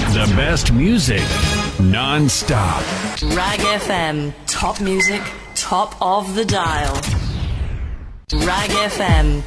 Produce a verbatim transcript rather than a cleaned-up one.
The best music, non-stop. Rag F M, top music, top of the dial. Rag F M,